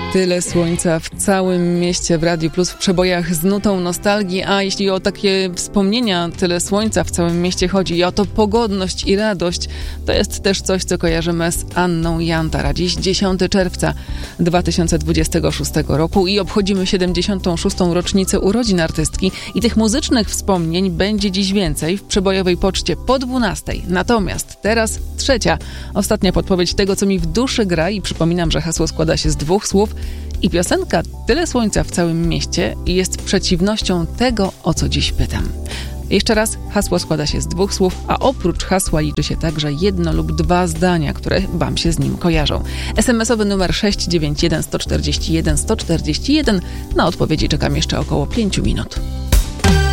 Tyle słońca w całym mieście w Radiu Plus w przebojach z nutą nostalgii, a jeśli o takie wspomnienia tyle słońca w całym mieście chodzi i o to pogodność i radość, to jest też coś, co kojarzymy z Anną Jantara. Dziś 10 czerwca 2026 roku i obchodzimy 76. rocznicę urodzin artystki i tych muzycznych wspomnień będzie dziś więcej w przebojowej poczcie po 12. Natomiast teraz trzecia, ostatnia podpowiedź tego, co mi w duszy gra i przypominam, że hasło składa się z 2 słów i piosenka Tyle słońca w całym mieście jest przeciwnością tego, o co dziś pytam. Jeszcze raz, hasło składa się z 2 słów, a oprócz hasła liczy się także 1 lub 2 zdania, które wam się z nim kojarzą. SMS-owy numer 691 141 141. Na odpowiedzi czekam jeszcze około 5 minut.